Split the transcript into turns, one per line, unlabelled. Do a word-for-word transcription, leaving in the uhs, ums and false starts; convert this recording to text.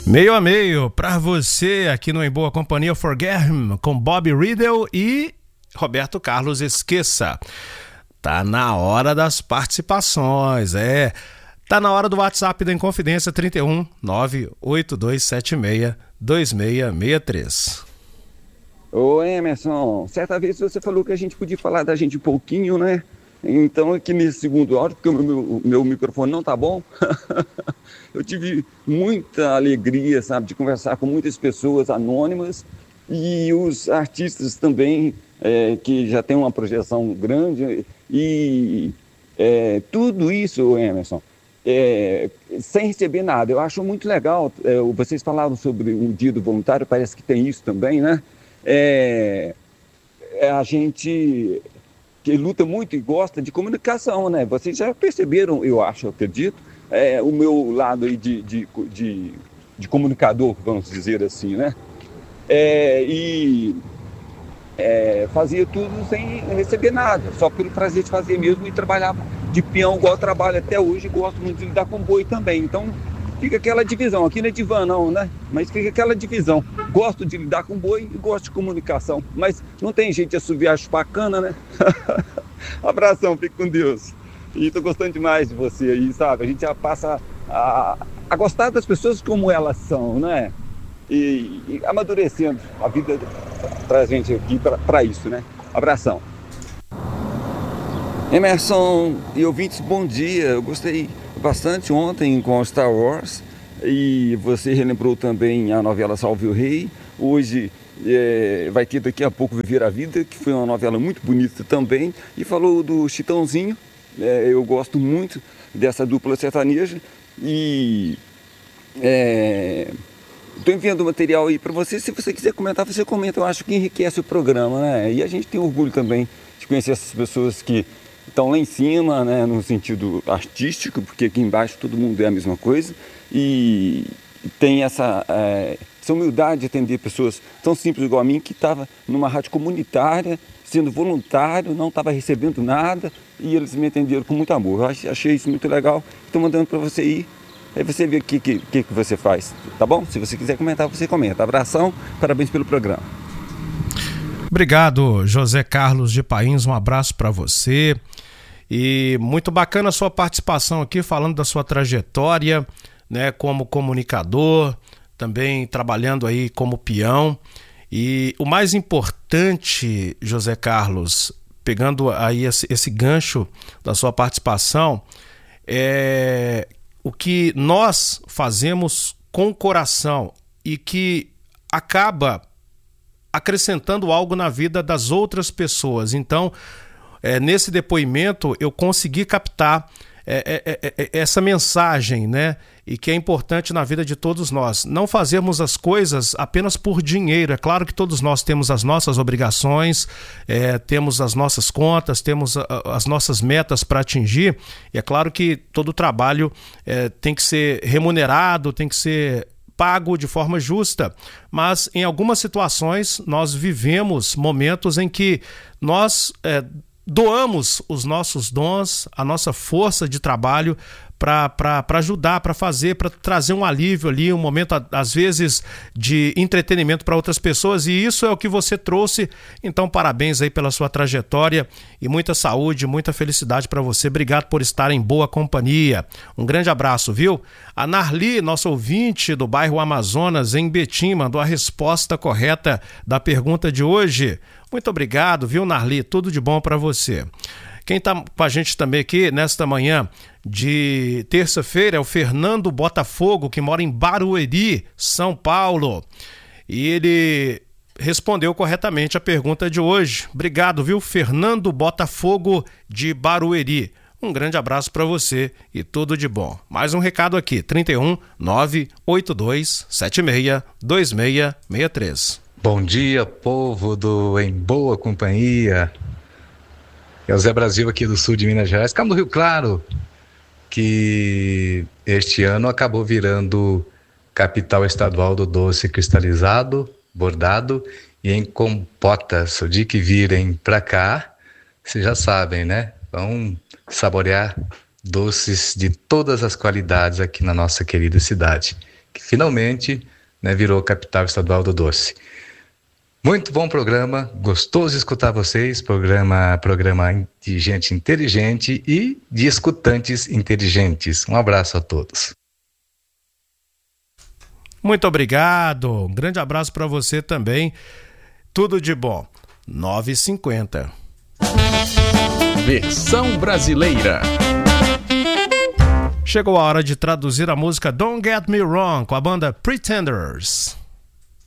Meio a meio para você aqui no Em Boa Companhia, Forget Him, com Bob Riddle e Roberto Carlos Esqueça. Tá na hora das participações, é. Tá na hora do WhatsApp da Inconfidência, trinta e um, nove oito dois sete seis, dois seis seis três.
Ô Emerson, certa vez você falou que a gente podia falar da gente um pouquinho, né? Então aqui nesse segundo áudio, porque o meu, meu microfone não tá bom, eu tive muita alegria, sabe, de conversar com muitas pessoas anônimas e os artistas também, é, que já tem uma projeção grande e é, tudo isso, Emerson, é, sem receber nada. Eu acho muito legal, é, vocês falaram sobre o Dia do Voluntário, parece que tem isso também, né? É, é a gente que luta muito e gosta de comunicação, né? Vocês já perceberam, eu acho, eu acredito, é, o meu lado aí de, de, de, de comunicador, vamos dizer assim, né? É, e é, fazia tudo sem receber nada, só pelo prazer de fazer mesmo, e trabalhava de peão igual eu trabalho até hoje, e gosto muito de lidar com boi também. Então fica aquela divisão, aqui não é divã não, né? Mas fica aquela divisão, gosto de lidar com boi e gosto de comunicação, mas não tem jeito de assoviar bacana, né? Abração, fique com Deus. E tô gostando demais de você aí, sabe? A gente já passa a, a gostar das pessoas como elas são, né? E, e amadurecendo a vida pra gente aqui, pra, pra isso, né? Abração. Emerson e ouvintes, bom dia. Eu gostei bastante ontem com Star Wars e você relembrou também a novela Salve o Rei. Hoje é, vai ter daqui a pouco Viver a Vida, que foi uma novela muito bonita também, e falou do Chitãozinho. É, eu gosto muito dessa dupla sertaneja e estou é, enviando material aí para você. Se você quiser comentar, você comenta. Eu acho que enriquece o programa, né? E a gente tem orgulho também de conhecer essas pessoas que estão lá em cima, né, no sentido artístico, porque aqui embaixo todo mundo é a mesma coisa, e tem essa, é, essa humildade de atender pessoas tão simples igual a mim, que estava numa rádio comunitária, sendo voluntário, não estava recebendo nada, e eles me atenderam com muito amor. Eu achei isso muito legal, estou mandando para você ir, aí você vê o que, que, que você faz, tá bom? Se você quiser comentar, você comenta. Abração, parabéns pelo programa.
Obrigado, José Carlos de Pains, um abraço para você. E muito bacana a sua participação aqui, falando da sua trajetória, né, como comunicador, também trabalhando aí como peão. E o mais importante, José Carlos, pegando aí esse, esse gancho da sua participação, é o que nós fazemos com o coração e que acaba acrescentando algo na vida das outras pessoas. Então, é, nesse depoimento eu consegui captar é, é, é, essa mensagem, né? E que é importante na vida de todos nós. Não fazermos as coisas apenas por dinheiro. É claro que todos nós temos as nossas obrigações, é, temos as nossas contas, temos a, as nossas metas para atingir. E é claro que todo trabalho é, tem que ser remunerado, tem que ser pago de forma justa, mas em algumas situações nós vivemos momentos em que nós é, doamos os nossos dons, a nossa força de trabalho para ajudar, para fazer, para trazer um alívio ali, um momento às vezes de entretenimento para outras pessoas, e isso é o que você trouxe. Então parabéns aí pela sua trajetória e muita saúde, muita felicidade para você. Obrigado por estar em boa companhia. Um grande abraço, viu? A Narli, nossa ouvinte do bairro Amazonas, em Betim, mandou a resposta correta da pergunta de hoje. Muito obrigado, viu, Narli? Tudo de bom para você. Quem está com a gente também aqui nesta manhã de terça-feira é o Fernando Botafogo, que mora em Barueri, São Paulo. E ele respondeu corretamente a pergunta de hoje. Obrigado, viu, Fernando Botafogo de Barueri. Um grande abraço para você e tudo de bom. Mais um recado aqui, trinta e um, nove oito dois sete seis, dois seis seis três.
Bom dia, povo do Em Boa Companhia. É o Zé Brasil aqui do sul de Minas Gerais, Cabo do Rio Claro, que este ano acabou virando capital estadual do doce cristalizado, bordado e em compotas. O dia que virem pra cá, vocês já sabem, né? Vão saborear doces de todas as qualidades aqui na nossa querida cidade. que finalmente, né, virou capital estadual do doce. Muito bom programa, gostoso escutar vocês, programa, programa de gente inteligente e de escutantes inteligentes. Um abraço a todos.
Muito obrigado, um grande abraço para você também, tudo de bom. nove e cinquenta.
Versão brasileira.
Chegou a hora de traduzir a música Don't Get Me Wrong com a banda Pretenders.